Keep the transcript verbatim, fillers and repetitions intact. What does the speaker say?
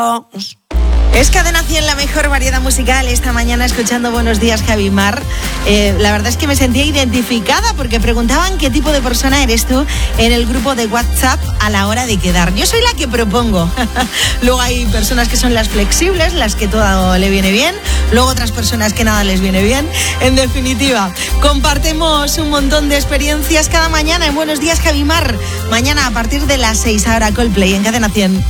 Es Cadena cien, la mejor variedad musical. Esta mañana escuchando Buenos Días, Javi Mar. Eh, la verdad es que me sentía identificada porque preguntaban qué tipo de persona eres tú en el grupo de WhatsApp a la hora de quedar. Yo soy la que propongo. Luego hay personas que son las flexibles, las que todo le viene bien. Luego otras personas que nada les viene bien. En definitiva, compartimos un montón de experiencias cada mañana en Buenos Días, Javi Mar. Mañana a partir de las seis, ahora Coldplay en Cadena cien.